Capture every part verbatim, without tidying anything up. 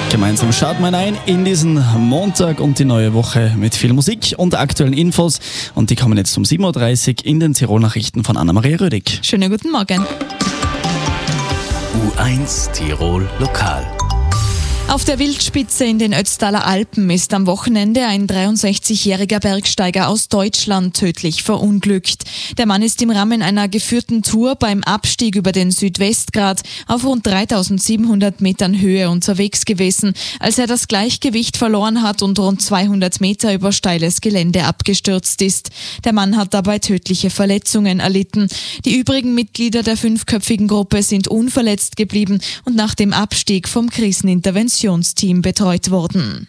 Gemeinsam starten wir ein in diesen Montag und die neue Woche mit viel Musik und aktuellen Infos. Und die kommen jetzt um sieben Uhr dreißig in den Tirol-Nachrichten von Anna-Maria Rödig. Schönen guten Morgen. U eins Tirol Lokal. Auf der Wildspitze in den Ötztaler Alpen ist am Wochenende ein dreiundsechzigjähriger Bergsteiger aus Deutschland tödlich verunglückt. Der Mann ist im Rahmen einer geführten Tour beim Abstieg über den Südwestgrat auf rund dreitausendsiebenhundert Metern Höhe unterwegs gewesen, als er das Gleichgewicht verloren hat und rund zweihundert Meter über steiles Gelände abgestürzt ist. Der Mann hat dabei tödliche Verletzungen erlitten. Die übrigen Mitglieder der fünfköpfigen Gruppe sind unverletzt geblieben und nach dem Abstieg vom Kriseninterventionsteam betreut worden.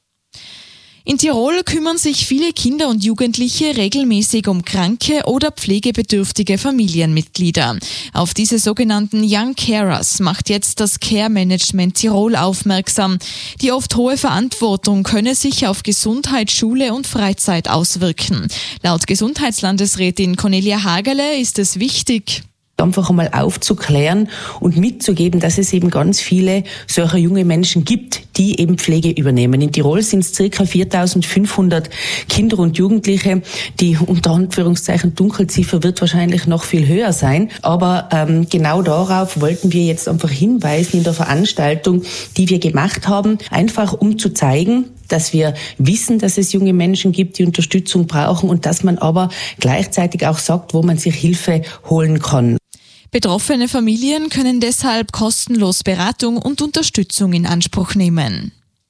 In Tirol kümmern sich viele Kinder und Jugendliche regelmäßig um kranke oder pflegebedürftige Familienmitglieder. Auf diese sogenannten Young Carers macht jetzt das Care Management Tirol aufmerksam. Die oft hohe Verantwortung könne sich auf Gesundheit, Schule und Freizeit auswirken. Laut Gesundheitslandesrätin Cornelia Hagerle ist es wichtig, einfach einmal aufzuklären und mitzugeben, dass es eben ganz viele solcher junge Menschen gibt, die eben Pflege übernehmen. In Tirol sind es circa viertausendfünfhundert Kinder und Jugendliche. Die unter Anführungszeichen Dunkelziffer wird wahrscheinlich noch viel höher sein. Aber ähm, genau darauf wollten wir jetzt einfach hinweisen in der Veranstaltung, die wir gemacht haben, einfach um zu zeigen, dass wir wissen, dass es junge Menschen gibt, die Unterstützung brauchen und dass man aber gleichzeitig auch sagt, wo man sich Hilfe holen kann. Betroffene Familien können deshalb kostenlos Beratung und Unterstützung in Anspruch nehmen.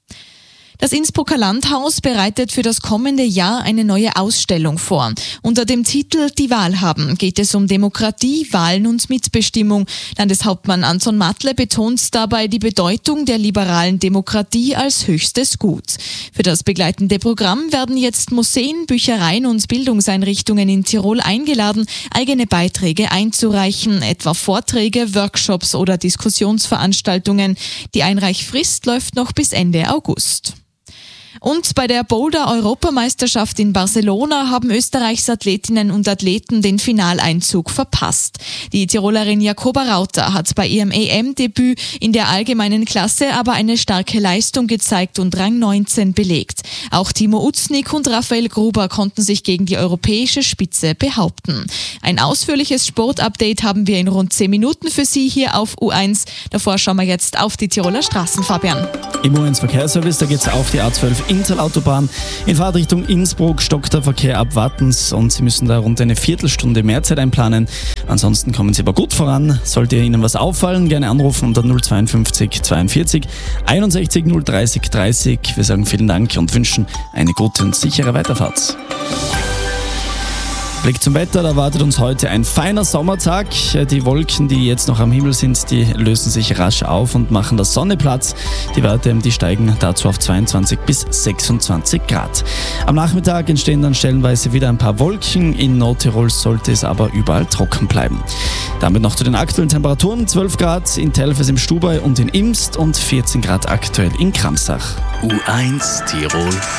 Das Innsbrucker Landhaus bereitet für das kommende Jahr eine neue Ausstellung vor. Unter dem Titel Die Wahl haben geht es um Demokratie, Wahlen und Mitbestimmung. Landeshauptmann Anton Matle betont dabei die Bedeutung der liberalen Demokratie als höchstes Gut. Für das begleitende Programm werden jetzt Museen, Büchereien und Bildungseinrichtungen in Tirol eingeladen, eigene Beiträge einzureichen, etwa Vorträge, Workshops oder Diskussionsveranstaltungen. Die Einreichfrist läuft noch bis Ende August. Und bei der Boulder-Europameisterschaft in Barcelona haben Österreichs Athletinnen und Athleten den Finaleinzug verpasst. Die Tirolerin Jakoba Rauter hat bei ihrem E M-Debüt in der allgemeinen Klasse aber eine starke Leistung gezeigt und Rang neunzehn belegt. Auch Timo Uznik und Raphael Gruber konnten sich gegen die europäische Spitze behaupten. Ein ausführliches Sportupdate haben wir in rund zehn Minuten für Sie hier auf U eins. Davor schauen wir jetzt auf die Tiroler Straßen, Fabian. Im U eins Verkehrsservice, da geht es auf die A zwölf Innstal-Autobahn. In Fahrtrichtung Innsbruck stockt der Verkehr ab Wattens und Sie müssen da rund eine Viertelstunde mehr Zeit einplanen. Ansonsten kommen Sie aber gut voran. Sollte Ihnen was auffallen, gerne anrufen unter null zweiundfünfzig zweiundvierzig einundsechzig null dreißig dreißig. Wir sagen vielen Dank und wünschen eine gute und sichere Weiterfahrt. Blick zum Wetter, da wartet uns heute ein feiner Sommertag. Die Wolken, die jetzt noch am Himmel sind, die lösen sich rasch auf und machen der Sonne Platz. Die Werte, die steigen dazu auf zweiundzwanzig bis sechsundzwanzig Grad. Am Nachmittag entstehen dann stellenweise wieder ein paar Wolken. In Nordtirol sollte es aber überall trocken bleiben. Damit noch zu den aktuellen Temperaturen. zwölf Grad in Telfes im Stubaiu und in Imst und vierzehn Grad aktuell in Kramsach. U eins Tirol